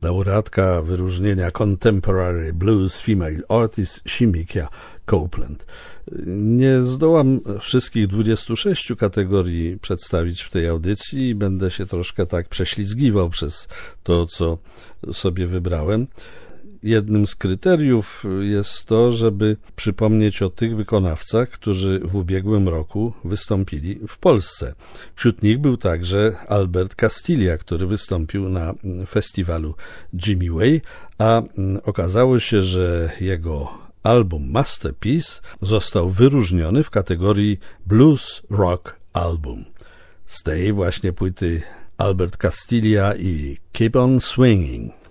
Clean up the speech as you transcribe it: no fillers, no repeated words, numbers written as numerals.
laureatka wyróżnienia Contemporary Blues Female Artist Shimikia Copeland. Nie zdołam wszystkich 26 kategorii przedstawić w tej audycji i będę się troszkę tak prześlizgiwał przez to, co sobie wybrałem. Jednym z kryteriów jest to, żeby przypomnieć o tych wykonawcach, którzy w ubiegłym roku wystąpili w Polsce. Wśród nich był także Albert Castilla, który wystąpił na festiwalu Jimmy Way, a okazało się, że jego album Masterpiece został wyróżniony w kategorii Blues Rock Album. Z tej właśnie płyty Albert Castilla i Keep on Swinging.